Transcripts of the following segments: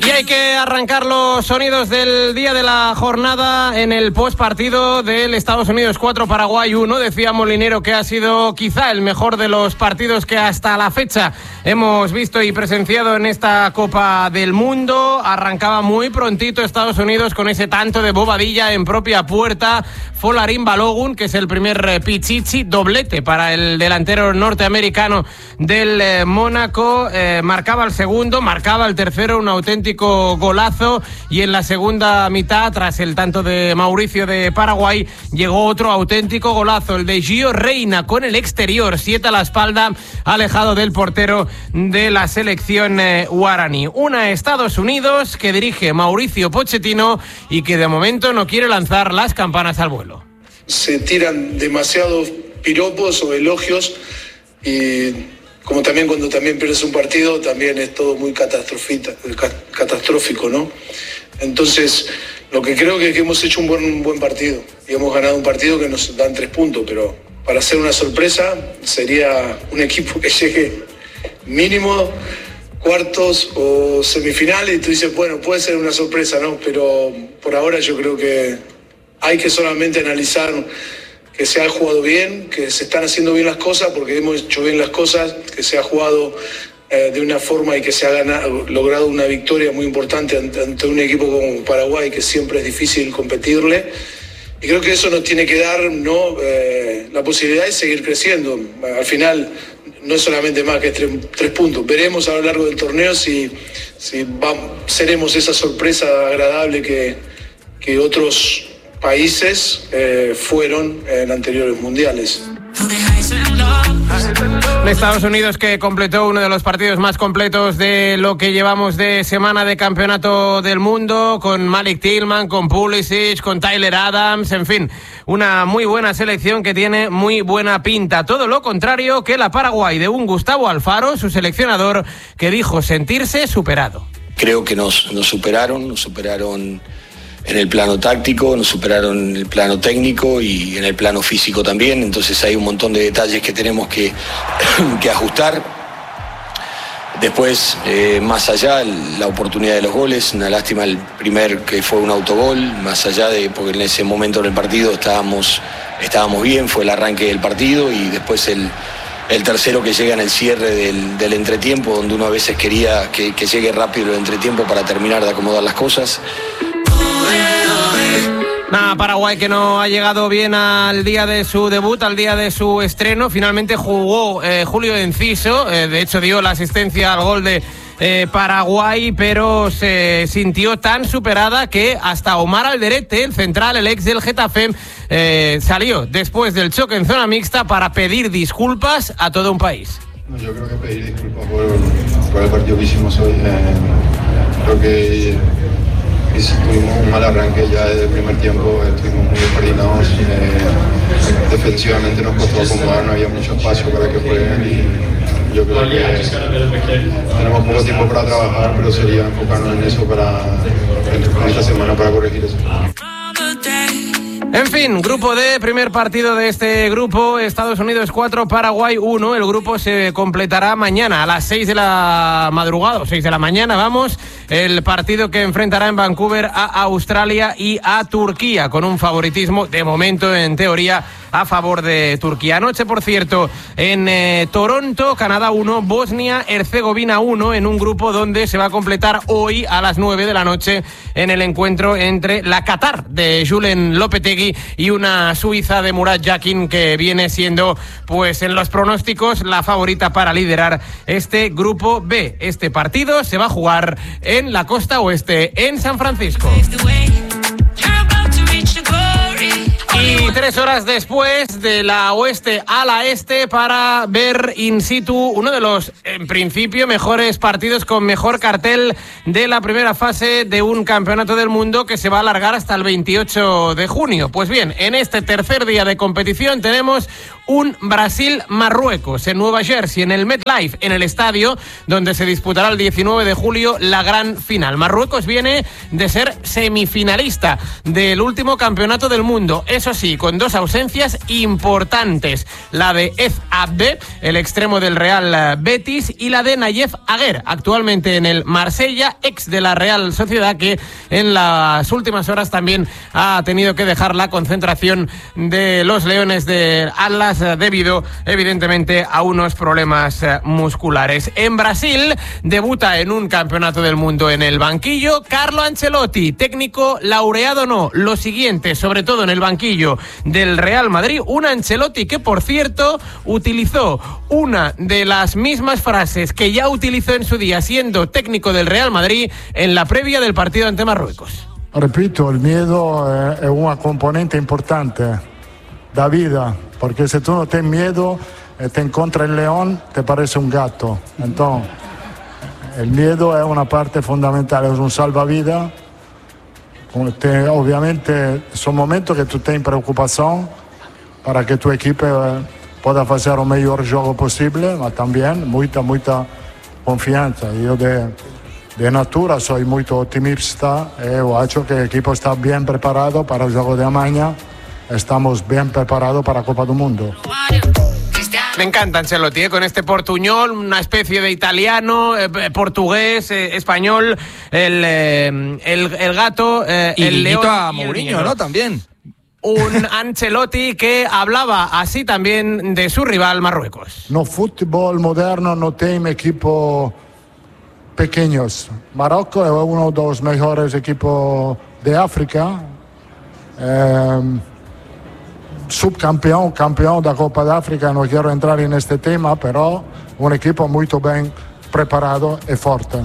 Y hay que arrancar los sonidos del día de la jornada en el postpartido del Estados Unidos 4, Paraguay 1. Decía Molinero que ha sido quizá el mejor de los partidos que hasta la fecha hemos visto y presenciado en esta Copa del Mundo. Arrancaba muy prontito Estados Unidos con ese tanto de Bobadilla en propia puerta. Folarin Balogun, que es el primer pichichi, doblete para el delantero norteamericano del Mónaco. Marcaba el segundo, marcaba el tercero, un auténtico golazo, y en la segunda mitad, tras el tanto de Mauricio de Paraguay, llegó otro auténtico golazo, el de Gio Reyna con el exterior, 7 a la espalda, alejado del portero de la selección guaraní. Una Estados Unidos que dirige Mauricio Pochettino y que de momento no quiere lanzar las campanas al vuelo. Se tiran demasiados piropos o elogios, y como también cuando también pierdes un partido, también es todo muy catastrófico, ¿no? Entonces, lo que creo que es que hemos hecho un buen partido y hemos ganado un partido que nos dan 3 puntos, pero para hacer una sorpresa sería un equipo que llegue mínimo cuartos o semifinales, y tú dices, bueno, puede ser una sorpresa, ¿no? Pero por ahora yo creo que hay que solamente analizar que se ha jugado bien, que se están haciendo bien las cosas, porque hemos hecho bien las cosas, que se ha jugado de una forma y que se ha logrado una victoria muy importante ante un equipo como Paraguay, que siempre es difícil competirle. Y creo que eso nos tiene que dar, ¿no?, la posibilidad de seguir creciendo. Al final no es solamente más que 3 puntos. Veremos a lo largo del torneo si seremos esa sorpresa agradable que otros países fueron en anteriores mundiales. Estados Unidos, que completó uno de los partidos más completos de lo que llevamos de semana de campeonato del mundo, con Malik Tillman, con Pulisic, con Tyler Adams, en fin, una muy buena selección que tiene muy buena pinta. Todo lo contrario que la Paraguay de un Gustavo Alfaro, su seleccionador, que dijo sentirse superado. Creo que nos superaron en el plano táctico, nos superaron en el plano técnico y en el plano físico también. Entonces hay un montón de detalles que tenemos que ajustar. Después, más allá, la oportunidad de los goles, una lástima el primer, que fue un autogol, más allá de, porque en ese momento del partido estábamos bien, fue el arranque del partido, y después el tercero que llega en el cierre del entretiempo, donde uno a veces quería que llegue rápido el entretiempo para terminar de acomodar las cosas. Paraguay que no ha llegado bien al día de su debut, al día de su estreno. Finalmente jugó Julio Enciso, de hecho dio la asistencia al gol de Paraguay, pero se sintió tan superada que hasta Omar Alderete, el central, el ex del Getafe, salió después del choque en zona mixta para pedir disculpas a todo un país. Yo creo que pedir disculpas por el partido que hicimos hoy. Creo que tuvimos un mal arranque ya desde el primer tiempo, estuvimos muy descoordinados, defensivamente nos costó acomodar, no había mucho espacio para que jueguen, y yo creo que tenemos poco tiempo para trabajar, pero sería enfocarnos en eso en esta semana para corregir eso. En fin, grupo D, primer partido de este grupo, Estados Unidos 4, Paraguay 1. El grupo se completará mañana a las 6 de la madrugada, o 6 de la mañana, vamos. El partido que enfrentará en Vancouver a Australia y a Turquía, con un favoritismo, de momento, en teoría, a favor de Turquía. Anoche, por cierto, en Toronto, Canadá 1, Bosnia-Herzegovina 1, en un grupo donde se va a completar hoy a las 9 de la noche en el encuentro entre la Qatar de Julen Lopetegui y una Suiza de Murat Yakin, que viene siendo, pues en los pronósticos, la favorita para liderar este grupo B. Este partido se va a jugar en la costa oeste, en San Francisco. Y 3 horas después, de la oeste a la este, para ver in situ uno de los, en principio, mejores partidos con mejor cartel de la primera fase de un campeonato del mundo que se va a alargar hasta el 28 de junio. Pues bien, en este tercer día de competición tenemos un Brasil-Marruecos en Nueva Jersey, en el MetLife, en el estadio donde se disputará el 19 de julio la gran final. Marruecos viene de ser semifinalista del último campeonato del mundo. Eso sí, con 2 ausencias importantes, la de Ez Abde, el extremo del Real Betis, y la de Nayef Aguer, actualmente en el Marsella, ex de la Real Sociedad, que en las últimas horas también ha tenido que dejar la concentración de los Leones de Atlas debido evidentemente a unos problemas musculares. En Brasil debuta en un campeonato del mundo en el banquillo Carlo Ancelotti, técnico laureado no, lo siguiente, sobre todo en el banquillo del Real Madrid, un Ancelotti que por cierto utilizó una de las mismas frases que ya utilizó en su día siendo técnico del Real Madrid en la previa del partido ante Marruecos. Repito, el miedo es una componente importante da vida, porque si tú no tienes miedo, te encuentra el león, te parece un gato. Entonces, el miedo es una parte fundamental, es un salvavidas. Obviamente, son momentos que tú tienes preocupación para que tu equipo pueda hacer el mejor juego posible, pero también mucha confianza. Yo de natura soy muy optimista y creo que el equipo está bien preparado para el juego de mañana. Estamos bien preparados para la Copa del Mundo. Me encanta Ancelotti, con este portuñol, una especie de italiano, portugués, español, el gato, y el león a Mourinho, ¿no? También. Un Ancelotti que hablaba así también de su rival Marruecos. No fútbol moderno no tiene equipos pequeños. Marruecos es uno de los mejores equipos de África. Subcampeón, campeón de la Copa de África, no quiero entrar en este tema, pero un equipo muy bien preparado y fuerte.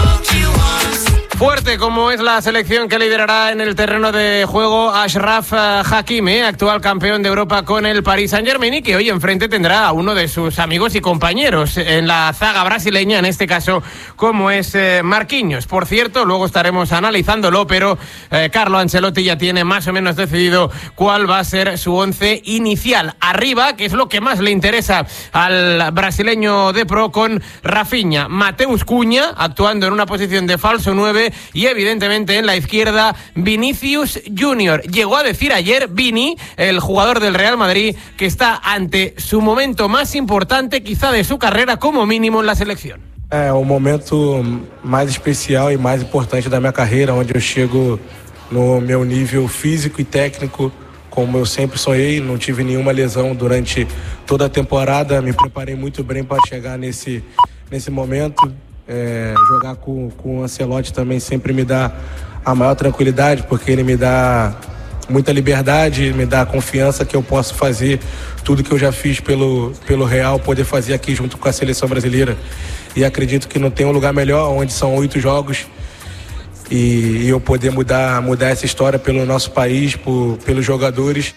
Fuerte como es la selección que liderará en el terreno de juego Achraf Hakimi, actual campeón de Europa con el Paris Saint-Germain, y que hoy enfrente tendrá a uno de sus amigos y compañeros en la zaga brasileña, en este caso como es Marquinhos. Por cierto, luego estaremos analizándolo, pero Carlo Ancelotti ya tiene más o menos decidido cuál va a ser su once inicial. Arriba, que es lo que más le interesa al brasileño de pro, con Rafinha, Mateus Cunha, actuando en una posición de falso 9, y evidentemente en la izquierda Vinicius Junior. Llegó a decir ayer Vini, el jugador del Real Madrid, que está ante su momento más importante quizá de su carrera, como mínimo en la selección. É o momento mais especial e mais importante da minha carreira, onde eu chego no meu nível físico e técnico, como eu sempre sonhei. Não tive nenhuma lesão durante toda a temporada, me preparei muito bem para chegar nesse momento. Jogar com o Ancelotti também sempre me dá a maior tranquilidade, porque ele me dá muita liberdade, me dá confiança que eu posso fazer tudo que eu já fiz pelo Real, poder fazer aqui junto com a seleção brasileira. E acredito que não tem um lugar melhor, onde são 8 jogos, e eu poder mudar essa história pelo nosso país, pelos jogadores.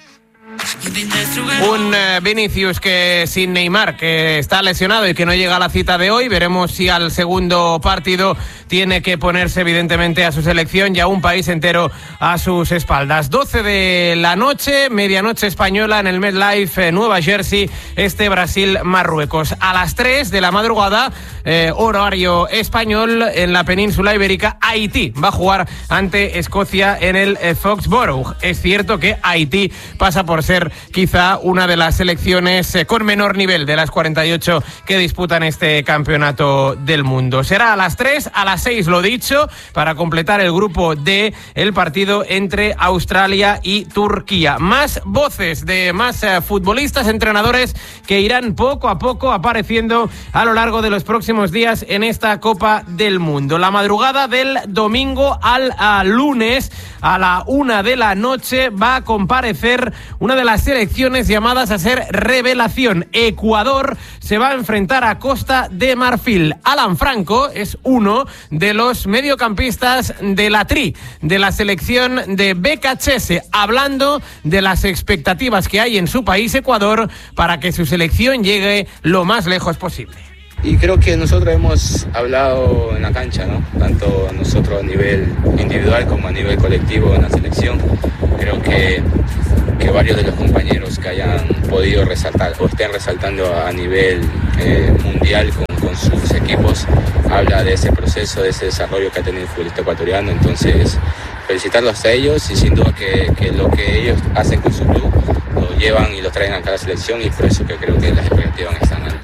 Un Vinicius que sin Neymar, que está lesionado y que no llega a la cita de hoy. Veremos si al segundo partido tiene que ponerse evidentemente a su selección y a un país entero a sus espaldas. 12 de la noche, medianoche española, en el MetLife, Nueva Jersey, Brasil-Marruecos. A las 3 de la madrugada, horario español, en la península ibérica, Haití va a jugar ante Escocia en el Foxborough. Es cierto que Haití pasa por ser quizá una de las selecciones con menor nivel de las 48 que disputan este campeonato del mundo. Será a las 3, a las 6 lo dicho, para completar el grupo D, el partido entre Australia y Turquía. Más voces de más futbolistas, entrenadores que irán poco a poco apareciendo a lo largo de los próximos días en esta Copa del Mundo. La madrugada del domingo al lunes a la 1 de la noche va a comparecer una de las selecciones llamadas a ser revelación. Ecuador se va a enfrentar a Costa de Marfil. Alan Franco es uno de los mediocampistas de la de la selección de BKHS, hablando de las expectativas que hay en su país, Ecuador, para que su selección llegue lo más lejos posible. Y creo que nosotros hemos hablado en la cancha, ¿no? Tanto nosotros a nivel individual como a nivel colectivo en la selección. Creo que que varios de los compañeros que hayan podido resaltar o estén resaltando a nivel mundial con sus equipos, habla de ese proceso, de ese desarrollo que ha tenido el futbolista ecuatoriano. Entonces, felicitarlos a ellos y sin duda que lo que ellos hacen con su club lo llevan y lo traen a cada selección, y por eso que creo que las expectativas están altas.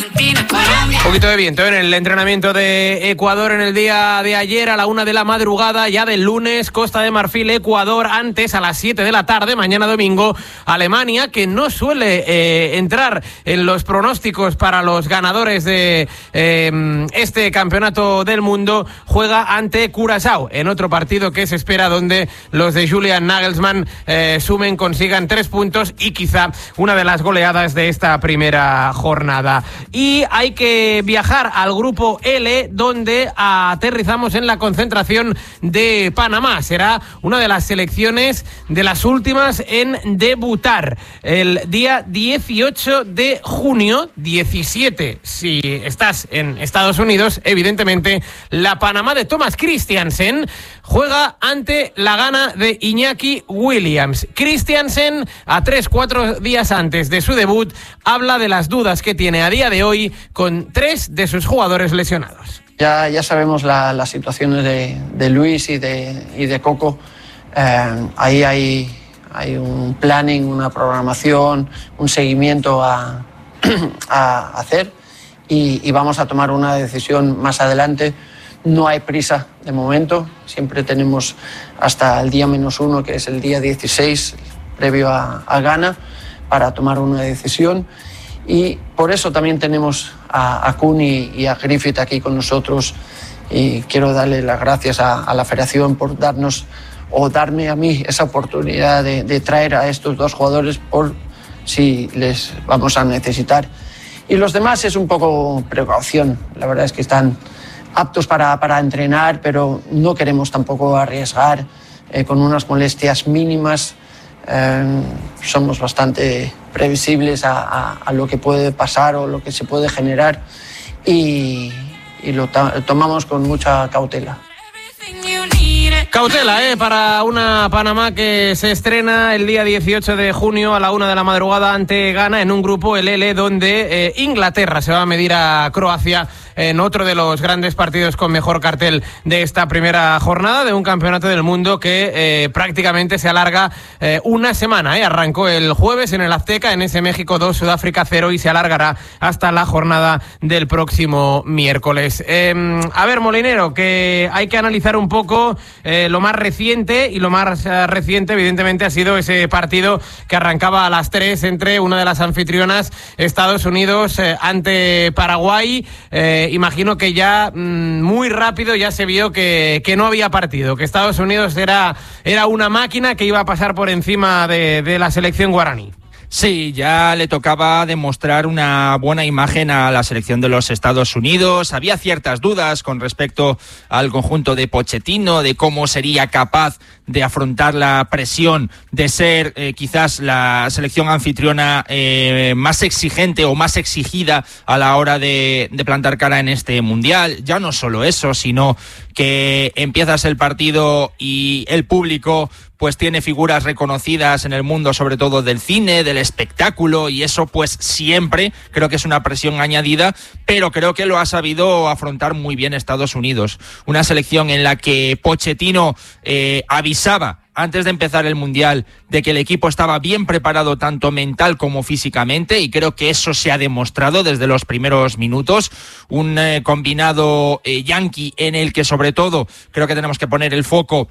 Un poquito de viento en el entrenamiento de Ecuador en el día de ayer a la 1 de la madrugada, ya del lunes, Costa de Marfil, Ecuador, antes a las 7 de la tarde, mañana domingo, Alemania, que no suele entrar en los pronósticos para los ganadores de este campeonato del mundo, juega ante Curazao, en otro partido que se espera donde los de Julian Nagelsmann consigan 3 puntos y quizá una de las goleadas de esta primera jornada. Y hay que viajar al grupo L, donde aterrizamos en la concentración de Panamá. Será una de las selecciones de las últimas en debutar el día 18 de junio, 17 si estás en Estados Unidos, evidentemente. La Panamá de Thomas Christiansen juega ante la Ghana de Iñaki Williams. Christiansen, a 3-4 días antes de su debut, habla de las dudas que tiene a día de hoy con 3 de sus jugadores lesionados. Ya sabemos las situaciones de Luis y de Coco. Ahí hay un planning, una programación, un seguimiento a hacer y vamos a tomar una decisión más adelante. No hay prisa de momento, siempre tenemos hasta el día -1, que es el día 16, previo a Ghana, para tomar una decisión. Y por eso también tenemos a Kun y a Griffith aquí con nosotros, y quiero darle las gracias a la federación por darme a mí esa oportunidad de traer a estos 2 jugadores por si les vamos a necesitar. Y los demás es un poco precaución, la verdad es que están aptos para entrenar, pero no queremos tampoco arriesgar con unas molestias mínimas. Somos bastante previsibles a lo que puede pasar o lo que se puede generar, y lo tomamos con mucha cautela. Cautela, para una Panamá que se estrena el día 18 de junio a la 1 de la madrugada ante Ghana en un grupo, el L, donde Inglaterra se va a medir a Croacia en otro de los grandes partidos con mejor cartel de esta primera jornada de un campeonato del mundo que prácticamente se alarga una semana. Arrancó el jueves en el Azteca, en ese México 2, Sudáfrica 0, y se alargará hasta la jornada del próximo miércoles. A ver, Molinero, que hay que analizar un poco lo más reciente, y lo más reciente evidentemente ha sido ese partido que arrancaba a las 3 entre una de las anfitrionas, Estados Unidos, ante Paraguay. Imagino que ya muy rápido ya se vio que no había partido, que Estados Unidos era una máquina que iba a pasar por encima de la selección guaraní. Sí, ya le tocaba demostrar una buena imagen a la selección de los Estados Unidos. Había ciertas dudas con respecto al conjunto de Pochettino, de cómo sería capaz de afrontar la presión de ser quizás la selección anfitriona más exigente o más exigida a la hora de plantar cara en este Mundial. Ya no solo eso, sino que empiezas el partido y el público pues tiene figuras reconocidas en el mundo, sobre todo del cine, del espectáculo, y eso pues siempre creo que es una presión añadida, pero creo que lo ha sabido afrontar muy bien Estados Unidos. Una selección en la que Pochettino avisaba antes de empezar el Mundial de que el equipo estaba bien preparado tanto mental como físicamente, y creo que eso se ha demostrado desde los primeros minutos. Un combinado yankee en el que sobre todo creo que tenemos que poner el foco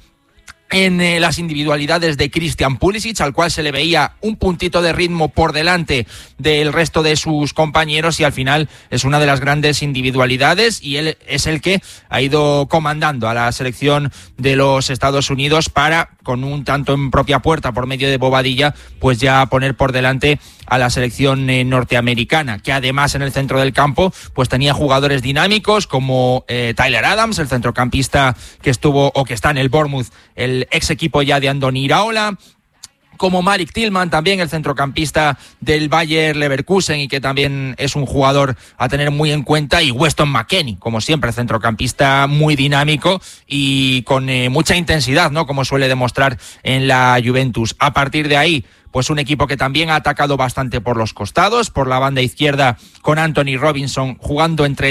en las individualidades de Christian Pulisic, al cual se le veía un puntito de ritmo por delante del resto de sus compañeros, y al final es una de las grandes individualidades, y él es el que ha ido comandando a la selección de los Estados Unidos para, con un tanto en propia puerta por medio de Bobadilla, pues ya poner por delante a la selección norteamericana, que además en el centro del campo pues tenía jugadores dinámicos como Tyler Adams, el centrocampista que estuvo o que está en el Bournemouth, el ex equipo ya de Andoni Iraola, como Malik Tillman, también el centrocampista del Bayer Leverkusen, y que también es un jugador a tener muy en cuenta, y Weston McKennie, como siempre, centrocampista muy dinámico y con mucha intensidad, ¿no?, como suele demostrar en la Juventus. A partir de ahí, pues un equipo que también ha atacado bastante por los costados, por la banda izquierda con Anthony Robinson jugando entre